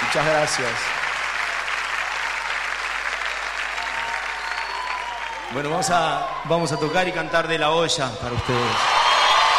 Muchas gracias. Bueno, vamos a tocar y cantar de La Olla para ustedes.